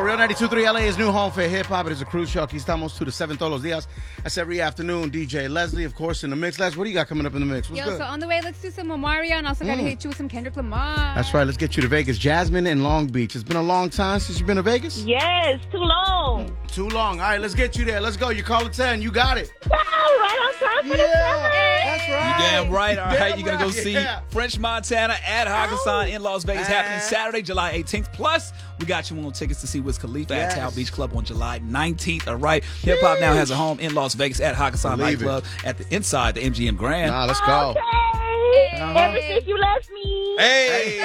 Real 92.3 LA is new home for hip-hop. It is a cruise show. Aquí estamos to the 7 todos los días. That's every afternoon. DJ Leslie, of course, in the mix. Les, what do you got coming up in the mix? What's good? So on the way, let's do some Omarion. And also got to hit you with some Kendrick Lamar. That's right. Let's get you to Vegas. Jasmine in Long Beach. It's been a long time since you've been to Vegas? Yes, too long. Too long. All right, let's get you there. Let's go. You call it 10. You got it. Wow, right on time for the summer. That's right. You damn right. All right, Damn you're going to go see French Montana at Hakkasan in Las Vegas happening Saturday, July 18th. Plus, we got you on tickets to see Wiz Khalifa at Tao Beach Club on July 19th. All right. Hip Hop now has a home in Las Vegas at Hakkasan Nightclub at the inside the MGM Grand. Nah, let's go. Okay. Ever since you left me. Hey.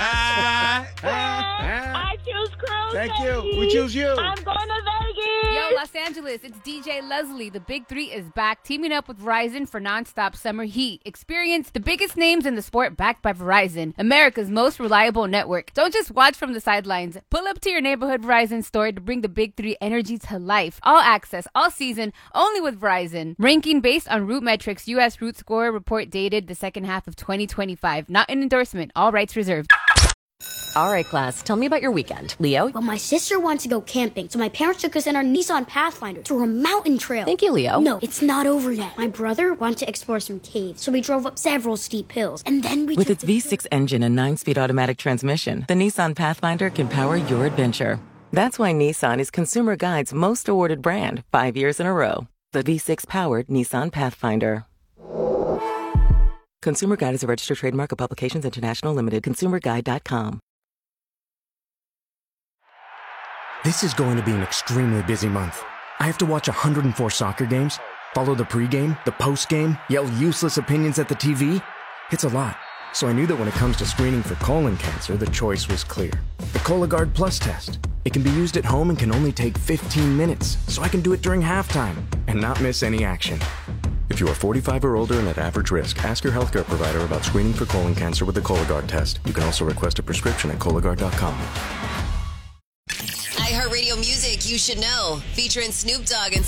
I choose Cruise. Thank you. We choose you. I'm going to Vegas. Yo, Los Angeles, it's DJ Leslie. The Big Three is back, teaming up with Verizon for nonstop summer heat. Experience the biggest names in the sport backed by Verizon, America's most reliable network. Don't just watch from the sidelines. Pull up to your neighborhood Verizon store to bring the Big Three energy to life. All access, all season, only with Verizon. Ranking based on Root Metrics U.S. Root Score report dated the second half of 2025. Not an endorsement. All rights reserved. All right, class, tell me about your weekend. Leo? Well, my sister wants to go camping, so my parents took us in our Nissan Pathfinder through a mountain trail. Thank you, Leo. No, it's not over yet. My brother wanted to explore some caves, so we drove up several steep hills, and then we With its V6 engine and 9-speed automatic transmission, the Nissan Pathfinder can power your adventure. That's why Nissan is Consumer Guide's most awarded brand 5 years in a row. The V6-powered Nissan Pathfinder. Consumer Guide is a registered trademark of Publications International Limited. ConsumerGuide.com. This is going to be an extremely busy month. I have to watch 104 soccer games, follow the pregame, the postgame, yell useless opinions at the TV. It's a lot. So I knew that when it comes to screening for colon cancer, the choice was clear. The Cologuard Plus test. It can be used at home and can only take 15 minutes, so I can do it during halftime and not miss any action. If you are 45 or older and at average risk, ask your healthcare provider about screening for colon cancer with the Cologuard test. You can also request a prescription at Cologuard.com. iHeartRadio Music You Should Know, featuring Snoop Dogg and